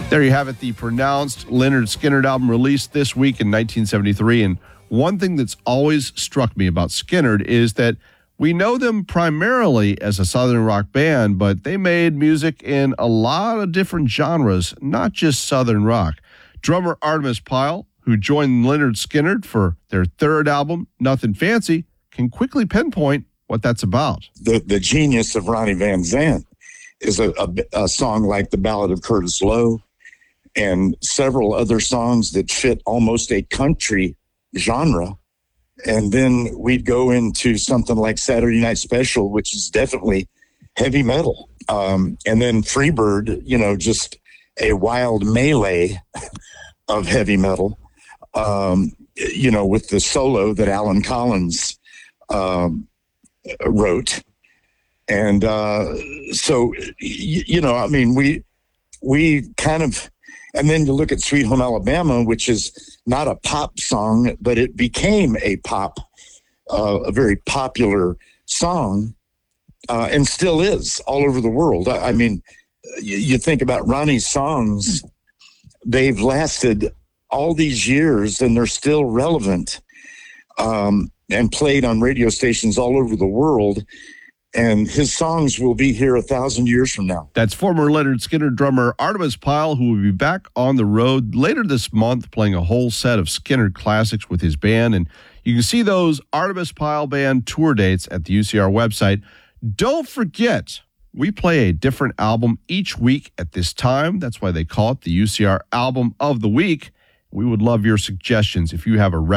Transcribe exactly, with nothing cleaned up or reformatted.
There you have it, the pronounced Lynyrd Skynyrd album released this week in nineteen seventy-three. And one thing that's always struck me about Skynyrd is that we know them primarily as a Southern rock band, but they made music in a lot of different genres, not just Southern rock. Drummer Artemis Pyle, who joined Lynyrd Skynyrd for their third album, Nothing Fancy, can quickly pinpoint what that's about. The, the genius of Ronnie Van Zant is a, a, a song like The Ballad of Curtis Lowe, and several other songs that fit almost a country genre. And then we'd go into something like Saturday Night Special, which is definitely heavy metal. Um, and then Freebird, you know, just a wild melee of heavy metal, um, you know, with the solo that Alan Collins um, wrote. And uh, so, you, you know, I mean, we we kind of... And then you look at Sweet Home Alabama, which is not a pop song, but it became a pop, uh, a very popular song, uh, and still is all over the world. I, I mean, you, you think about Ronnie's songs, they've lasted all these years and they're still relevant, um, and played on radio stations all over the world. And his songs will be here a thousand years from now. That's former Lynyrd Skynyrd drummer Artemis Pyle, who will be back on the road later this month playing a whole set of Skynyrd classics with his band. And you can see those Artemis Pyle Band tour dates at the U C R website. Don't forget, we play a different album each week at this time. That's why they call it the U C R Album of the Week. We would love your suggestions if you have a record